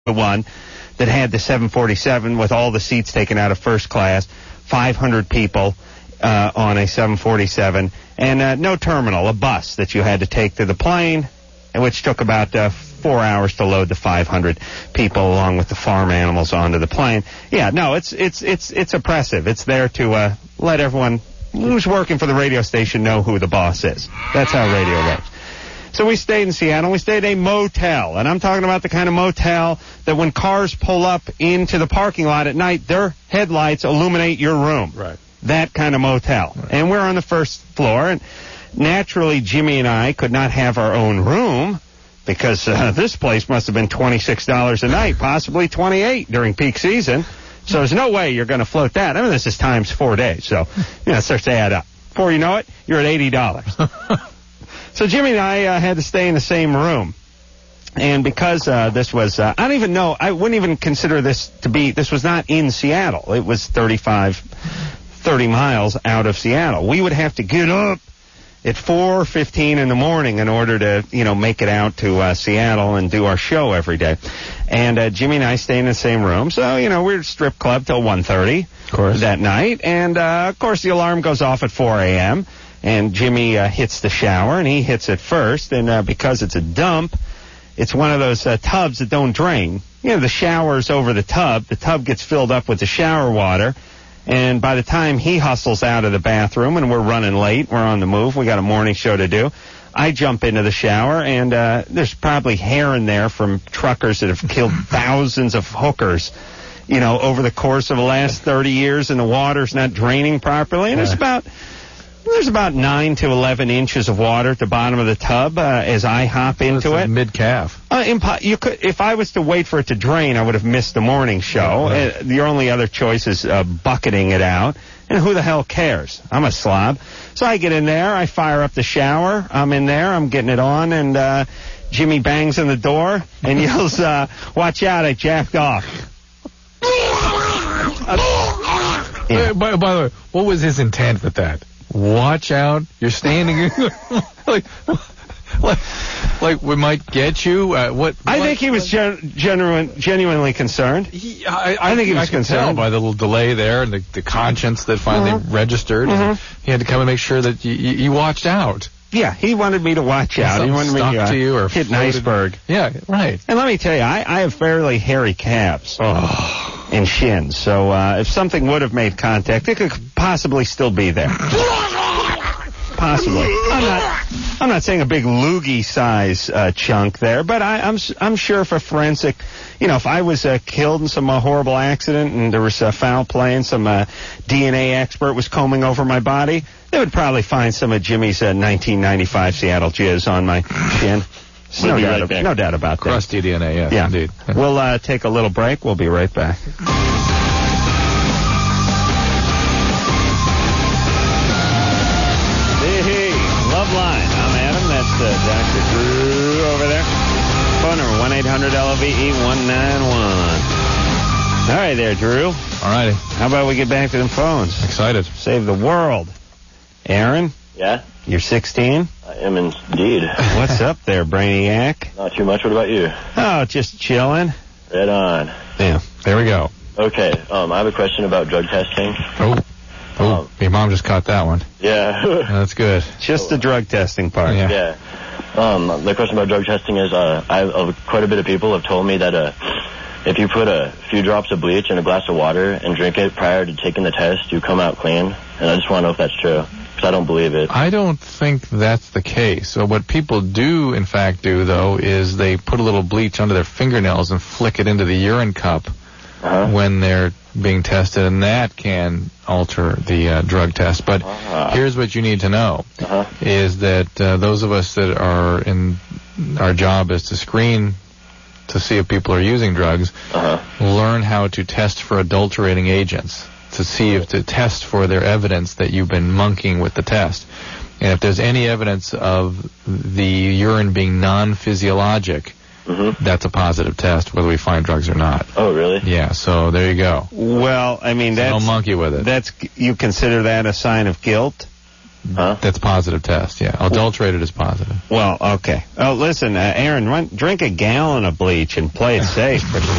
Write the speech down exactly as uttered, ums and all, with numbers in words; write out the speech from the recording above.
the one that had the seven forty-seven with all the seats taken out of first class, five hundred people uh, on a seven forty-seven, and uh, no terminal, a bus that you had to take to the plane, which took about uh, four hours to load the five hundred people along with the farm animals onto the plane. Yeah, no, it's it's it's it's oppressive. It's there to uh, let everyone who's working for the radio station know who the boss is. That's how radio works. So we stayed in Seattle. We stayed at a motel, and I'm talking about the kind of motel that when cars pull up into the parking lot at night, their headlights illuminate your room. Right. That kind of motel. Right. And we're on the first floor, and naturally Jimmy and I could not have our own room because uh, this place must have been twenty-six dollars a night, possibly twenty-eight dollars during peak season. So there's no way you're going to float that. I mean, this is times four days, so you know, it starts to add up. Before you know it, you're at eighty dollars. So Jimmy and I uh, had to stay in the same room. And because uh, this was, uh, I don't even know, I wouldn't even consider this to be, this was not in Seattle. It was thirty-five, thirty miles out of Seattle. We would have to get up at four fifteen in the morning in order to, you know, make it out to uh, Seattle and do our show every day. And uh, Jimmy and I stayed in the same room. So, you know, we were at strip club till one thirty that night. And, uh, of course, the alarm goes off at four a.m., and Jimmy uh, hits the shower, and he hits it first. And uh, because it's a dump, it's one of those uh, tubs that don't drain. You know, the shower's over the tub. The tub gets filled up with the shower water. And by the time he hustles out of the bathroom, and we're running late, we're on the move, we got a morning show to do, I jump into the shower, and uh, there's probably hair in there from truckers that have killed thousands of hookers, you know, over the course of the last thirty years, and the water's not draining properly. And there's about... There's about nine to eleven inches of water at the bottom of the tub uh, as I hop into it. Mid-calf. Uh, impo- you could, if I was to wait for it to drain, I would have missed the morning show. Right. Uh, the only other choice is uh, bucketing it out. And who the hell cares? I'm a slob. So I get in there. I fire up the shower. I'm in there. I'm getting it on. And uh, Jimmy bangs on the door and yells, uh, "Watch out, I jacked off." uh, yeah. by, by the way, what was his intent with that? Watch out! You're standing like, like, like we might get you. Uh, what? I what, think he was gen- genuine, genuinely concerned. He, I, I, I think he was I can concerned tell by the little delay there and the, the conscience that finally mm-hmm. registered. Mm-hmm. He had to come and make sure that you, you, you watched out. Yeah, he wanted me to watch out. He wanted me to uh, to you or hit an floated. iceberg. Yeah, right. And let me tell you, I, I have fairly hairy calves oh. and shins. So uh, if something would have made contact, it could possibly still be there. Possibly. I'm not. I'm not saying a big loogie size uh, chunk there, but I, I'm. I'm sure for forensic, you know, if I was uh, killed in some uh, horrible accident and there was uh, foul play and some uh, D N A expert was combing over my body, they would probably find some of Jimmy's uh, nineteen ninety-five Seattle jizz on my chin. We'll no, be doubt, right back. no doubt about that. Crusty D N A, yes, yeah, indeed. We'll uh, take a little break. We'll be right back. Line. I'm Adam. That's uh, Doctor Drew over there. Phone number one eight hundred L V E one nine one. All right there, Drew. All righty. How about we get back to them phones? Excited. Save the world. Aaron? Yeah? You're sixteen? I am indeed. What's up there, Brainiac? Not too much. What about you? Oh, just chilling. Right on. Yeah. There we go. Okay. Um, I have a question about drug testing. Oh. Oh, Um, your mom just caught that one. Yeah. That's good. Just the drug testing part. Yeah. Yeah. Um, the question about drug testing is, uh, I uh, quite a bit of people have told me that uh, if you put a few drops of bleach in a glass of water and drink it prior to taking the test, you come out clean. And I just want to know if that's true, because I don't believe it. I don't think that's the case. So what people do, in fact, do, though, is they put a little bleach under their fingernails and flick it into the urine cup uh-huh. when they're being tested, and that can alter the uh, drug test. But uh-huh. here's what you need to know, uh-huh. is that uh, those of us that are in, our job is to screen to see if people are using drugs, uh-huh. learn how to test for adulterating agents, to see if to test for their evidence that you've been monkeying with the test. And if there's any evidence of the urine being non-physiologic, mm-hmm. that's a positive test, whether we find drugs or not. Oh, really? Yeah, so there you go. Well, I mean, so that's... don't monkey with it. That's, you consider that a sign of guilt? Huh? That's a positive test, yeah. Adulterated is positive. Well, okay. Oh, listen, uh, Aaron, run, drink a gallon of bleach and play it safe.